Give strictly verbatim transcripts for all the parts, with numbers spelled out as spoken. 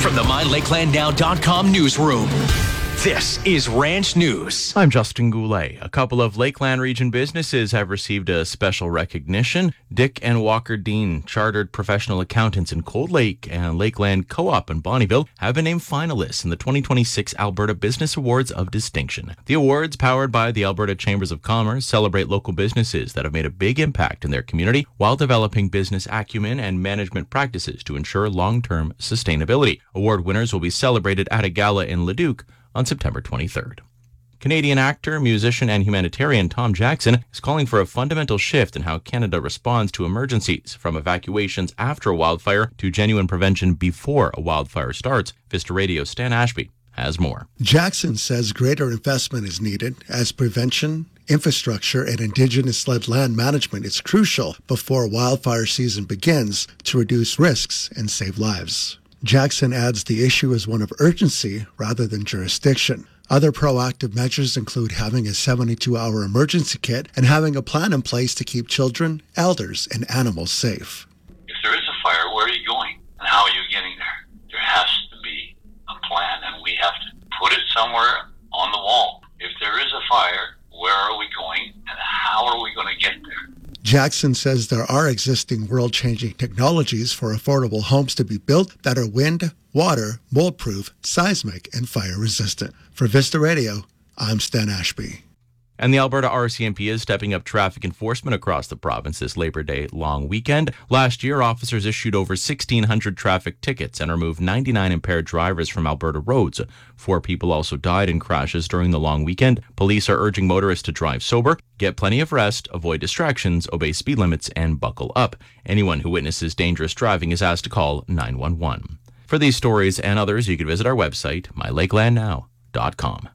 from the my lakeland now dot com newsroom, this is Ranch News. I'm Justin Goulet. A couple of Lakeland region businesses have received a special recognition. Dick and Walker Dean, chartered professional accountants in Cold Lake and Lakeland Co-op in Bonnyville, have been named finalists in the twenty twenty-six Alberta Business Awards of Distinction. The awards, powered by the Alberta Chambers of Commerce, celebrate local businesses that have made a big impact in their community while developing business acumen and management practices to ensure long-term sustainability. Award winners will be celebrated at a gala in Leduc on September twenty-third. Canadian actor, musician, and humanitarian Tom Jackson is calling for a fundamental shift in how Canada responds to emergencies, from evacuations after a wildfire to genuine prevention before a wildfire starts. Vista Radio's Stan Ashby has more. Jackson says greater investment is needed as prevention, infrastructure, and Indigenous-led land management is crucial before wildfire season begins to reduce risks and save lives. Jackson adds the issue is one of urgency rather than jurisdiction. Other proactive measures include having a seventy-two hour emergency kit and having a plan in place to keep children, elders, and animals safe. If there is a fire, where are you going and how are you getting there? There has to be a plan, and we have to put it somewhere on the wall. If there is a fire, where are we going and how are we going to get there? Jackson says there are existing world-changing technologies for affordable homes to be built that are wind, water, mold-proof, seismic, and fire-resistant. For Vista Radio, I'm Stan Ashby. And the Alberta R C M P is stepping up traffic enforcement across the province this Labor Day long weekend. Last year, officers issued over sixteen hundred traffic tickets and removed ninety-nine impaired drivers from Alberta roads. Four people also died in crashes during the long weekend. Police are urging motorists to drive sober, get plenty of rest, avoid distractions, obey speed limits, and buckle up. Anyone who witnesses dangerous driving is asked to call nine one one. For these stories and others, you can visit our website, my lakeland now dot com.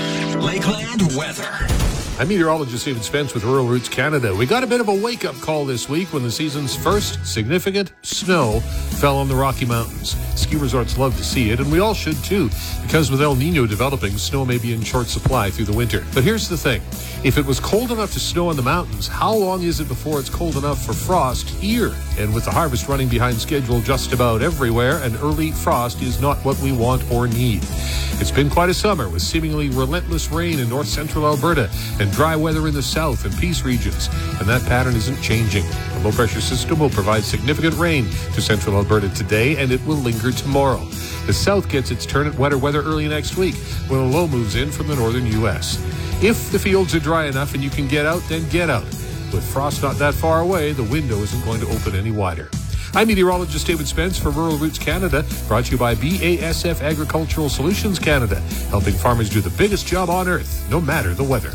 Lakeland weather. I'm meteorologist David Spence with Rural Roots Canada. We got a bit of a wake-up call this week when the season's first significant snow fell on the Rocky Mountains. Ski resorts love to see it, and we all should too, because with El Nino developing, snow may be in short supply through the winter. But here's the thing. If it was cold enough to snow in the mountains, how long is it before it's cold enough for frost here? And with the harvest running behind schedule just about everywhere, an early frost is not what we want or need. It's been quite a summer with seemingly relentless rain in north-central Alberta and dry weather in the south and Peace regions, and that pattern isn't changing. A low-pressure system will provide significant rain to central Alberta today, and it will linger tomorrow. The south gets its turn at wetter weather early next week when a low moves in from the northern U S. If the fields are dry enough and you can get out, then get out. With frost not that far away, the window isn't going to open any wider. I'm meteorologist David Spence for Rural Roots Canada, brought to you by B A S F Agricultural Solutions Canada, helping farmers do the biggest job on earth, no matter the weather.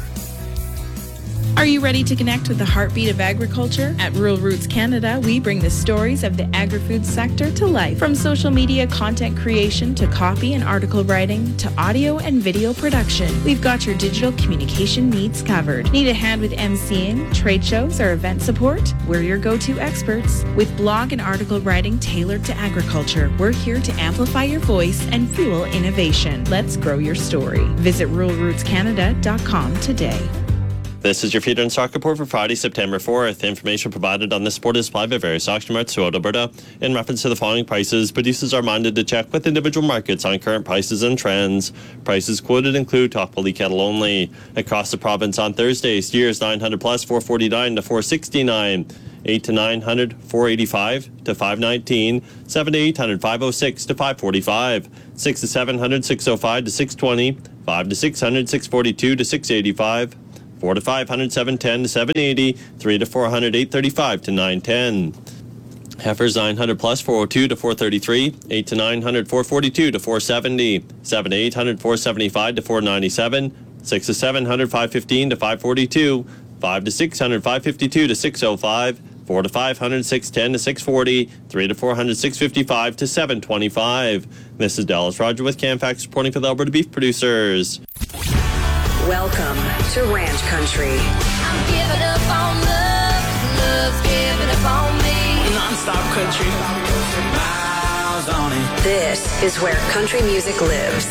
Are you ready to connect with the heartbeat of agriculture? At Rural Roots Canada, we bring the stories of the agri-food sector to life. From social media content creation to copy and article writing to audio and video production, we've got your digital communication needs covered. Need a hand with emceeing, trade shows, or event support? We're your go-to experts. With blog and article writing tailored to agriculture, we're here to amplify your voice and fuel innovation. Let's grow your story. Visit rural roots canada dot com today. This is your feeder and stock report for Friday, September fourth. Information provided on this report is supplied by various auction marts throughout Alberta. In reference to the following prices, producers are minded to check with individual markets on current prices and trends. Prices quoted include top quality cattle only. Across the province on Thursday, steers nine hundred plus four forty-nine to four sixty-nine. eight to nine hundred, four eighty-five to five nineteen, seven to eight hundred, five oh six to five forty-five, six to seven hundred, six oh five to six twenty, five to six hundred, six forty-two to six eighty-five, four to five hundred, seven ten to seven eighty, three to four hundred, eight thirty-five to nine ten. Heifers nine hundred plus four oh two to four thirty-three, eight to nine hundred, four forty-two to four seventy, seven to eight hundred, four seventy-five to four ninety-seven, six to seven hundred, five fifteen to five forty-two, five to six hundred, five fifty-two to six oh five, four to five hundred, six ten to six forty, three to four hundred, six fifty-five to seven twenty-five. This is Dallas Roger with CanFax reporting for the Alberta Beef Producers. Welcome to Ranch Country. I'm giving up on love, love's giving up on me. Non-stop country. Miles on it. This is where country music lives.